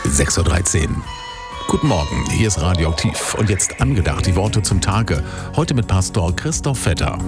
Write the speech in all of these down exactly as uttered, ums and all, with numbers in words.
sechs Uhr dreizehn. Guten Morgen, hier ist Radioaktiv und jetzt angedacht die Worte zum Tage. Heute mit Pastor Christoph Vetter.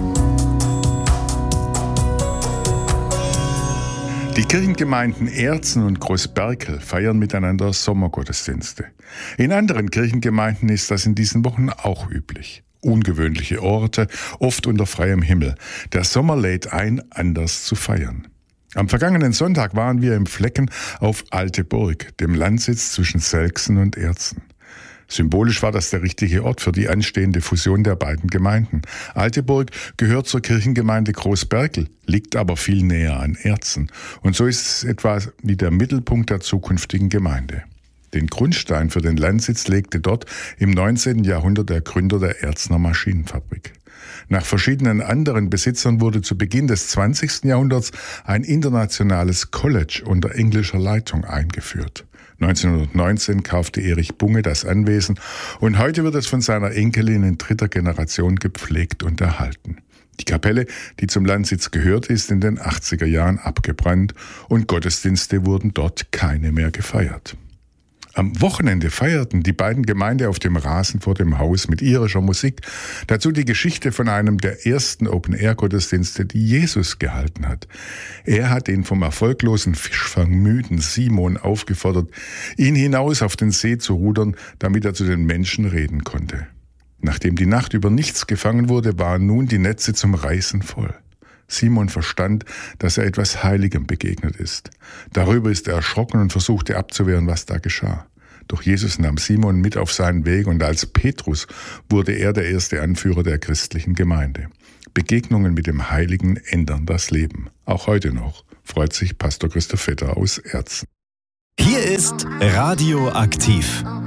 Die Kirchengemeinden Erzen und Großberkel feiern miteinander Sommergottesdienste. In anderen Kirchengemeinden ist das in diesen Wochen auch üblich. Ungewöhnliche Orte, oft unter freiem Himmel. Der Sommer lädt ein, anders zu feiern. Am vergangenen Sonntag waren wir im Flecken auf Alte Burg, dem Landsitz zwischen Selksen und Erzen. Symbolisch war das der richtige Ort für die anstehende Fusion der beiden Gemeinden. Alteburg gehört zur Kirchengemeinde Großberkel, liegt aber viel näher an Erzen. Und so ist es etwa wie der Mittelpunkt der zukünftigen Gemeinde. Den Grundstein für den Landsitz legte dort im neunzehnten Jahrhundert der Gründer der Erzner Maschinenfabrik. Nach verschiedenen anderen Besitzern wurde zu Beginn des zwanzigsten Jahrhunderts ein internationales College unter englischer Leitung eingeführt. neunzehnhundertneunzehn kaufte Erich Bunge das Anwesen und heute wird es von seiner Enkelin in dritter Generation gepflegt und erhalten. Die Kapelle, die zum Landsitz gehört, ist in den achtziger Jahren abgebrannt und Gottesdienste wurden dort keine mehr gefeiert. Am Wochenende feierten die beiden Gemeinden auf dem Rasen vor dem Haus mit irischer Musik. Dazu die Geschichte von einem der ersten Open-Air-Gottesdienste, die Jesus gehalten hat. Er hat den vom erfolglosen Fischfang müden Simon aufgefordert, ihn hinaus auf den See zu rudern, damit er zu den Menschen reden konnte. Nachdem die Nacht über nichts gefangen wurde, waren nun die Netze zum Reißen voll. Simon verstand, dass er etwas Heiligem begegnet ist. Darüber ist er erschrocken und versuchte abzuwehren, was da geschah. Doch Jesus nahm Simon mit auf seinen Weg und als Petrus wurde er der erste Anführer der christlichen Gemeinde. Begegnungen mit dem Heiligen ändern das Leben. Auch heute noch freut sich Pastor Christoph Vetter aus Erzen. Hier ist Radioaktiv,